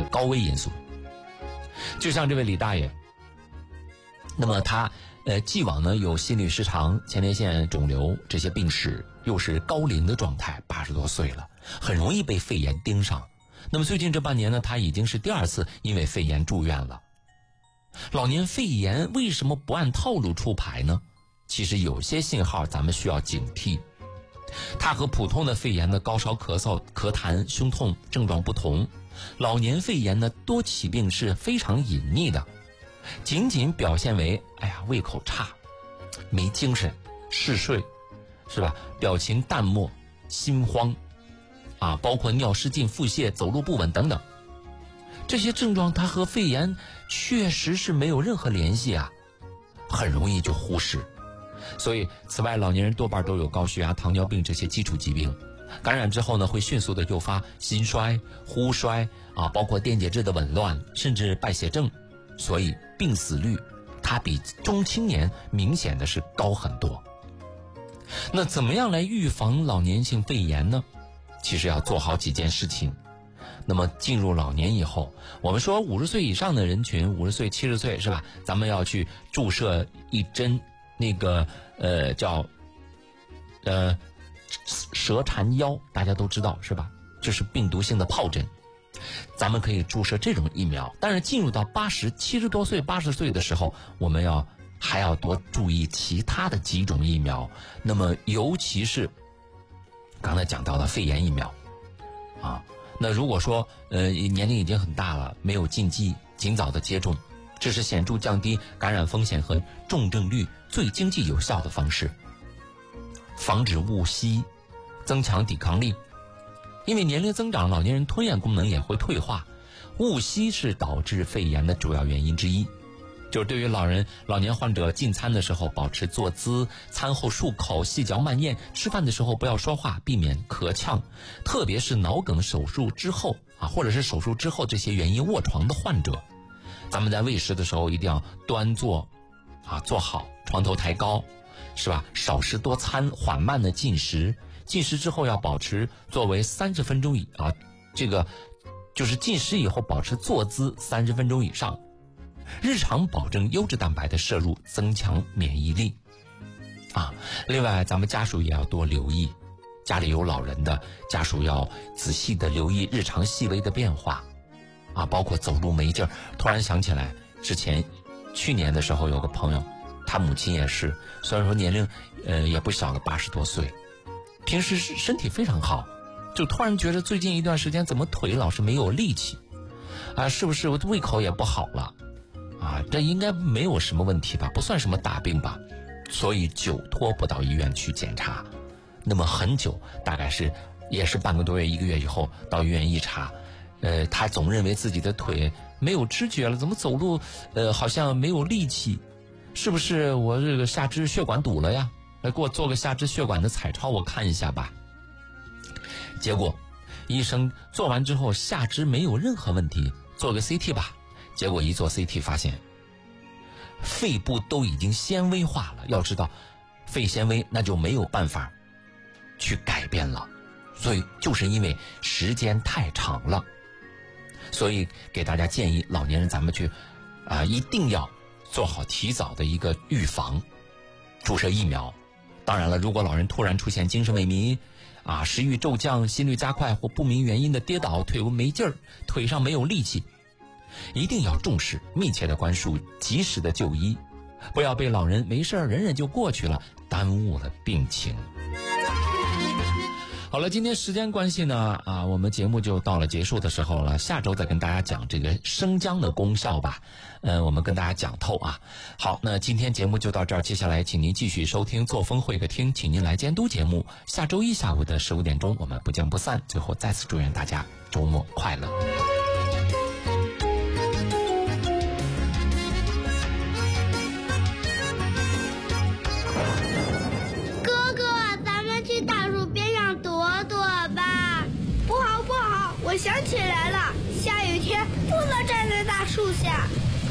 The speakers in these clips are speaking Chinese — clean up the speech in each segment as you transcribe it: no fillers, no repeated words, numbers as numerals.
高危因素。就像这位李大爷，那么他既往呢有心律失常、前列腺肿瘤这些病史，又是高龄的状态，80多岁了，很容易被肺炎盯上。那么最近这半年呢，他已经是第2次因为肺炎住院了。老年肺炎为什么不按套路出牌呢？其实有些信号咱们需要警惕。它和普通的肺炎的高烧、咳嗽、咳痰、胸痛症状不同，老年肺炎呢多起病是非常隐秘的，仅仅表现为胃口差、没精神、嗜睡，是吧？表情淡漠、心慌包括尿失禁、腹泻、走路不稳等等。这些症状它和肺炎确实是没有任何联系很容易就忽视。所以此外，老年人多半都有高血压、糖尿病这些基础疾病，感染之后呢，会迅速的诱发心衰、呼衰包括电解质的紊乱，甚至败血症。所以病死率它比中青年明显的是高很多。那怎么样来预防老年性肺炎呢？其实要做好几件事情。那么进入老年以后，我们说50岁以上的人群，50岁、70岁是吧？咱们要去注射一针那个叫蛇缠腰，大家都知道是吧？这是病毒性的疱疹，咱们可以注射这种疫苗。但是进入到70多岁、80岁的时候，我们还要多注意其他的几种疫苗。那么尤其是刚才讲到的肺炎疫苗那如果说年龄已经很大了，没有禁忌，尽早的接种，这是显著降低感染风险和重症率最经济有效的方式。防止误吸，增强抵抗力。因为年龄增长，老年人吞咽功能也会退化，误吸是导致肺炎的主要原因之一。就是对于老年患者进餐的时候保持坐姿，餐后漱口，细嚼慢咽，吃饭的时候不要说话，避免咳呛。特别是脑梗手术之后或者是手术之后这些原因卧床的患者，咱们在喂食的时候一定要端坐坐好，床头抬高，是吧？少食多餐，缓慢的进食。进食之后要保持作为30分钟这个就是进食以后保持坐姿30分钟以上。日常保证优质蛋白的摄入，增强免疫力另外咱们家属也要多留意，家里有老人的家属要仔细的留意日常细微的变化包括走路没劲儿。突然想起来，去年的时候有个朋友，他母亲也是，虽然说年龄也不小了，80多岁，平时身体非常好，就突然觉得最近一段时间怎么腿老是没有力气是不是我胃口也不好了这应该没有什么问题吧，不算什么大病吧，所以久拖不到医院去检查。那么很久，大概也是半个多月、1个月以后到医院一查，他总认为自己的腿没有知觉了，怎么走路好像没有力气，是不是我这个下肢血管堵了呀？来给我做个下肢血管的彩超，我看一下吧。结果医生做完之后，下肢没有任何问题，做个 CT 吧。结果一做 CT 发现肺部都已经纤维化了，要知道肺纤维那就没有办法去改变了，所以就是因为时间太长了。所以给大家建议，老年人咱们去一定要做好提早的一个预防，注射疫苗。当然了，如果老人突然出现精神萎靡食欲骤降、心率加快或不明原因的跌倒、腿没劲儿、腿上没有力气，一定要重视，密切的关注，及时的就医，不要被老人没事忍忍就过去了，耽误了病情。好了，今天时间关系呢我们节目就到了结束的时候了，下周再跟大家讲这个生姜的功效吧。我们跟大家讲透好，那今天节目就到这儿，接下来请您继续收听作风会客厅，请您来监督节目。下周一下午的15点钟，我们不见不散。最后再次祝愿大家周末快乐。 我想起来了，下雨天不能站在大树下。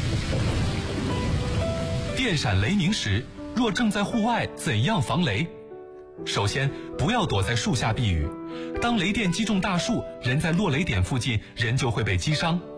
电闪雷鸣时，若正在户外，怎样防雷？首先，不要躲在树下避雨。当雷电击中大树，人在落雷点附近，人就会被击伤。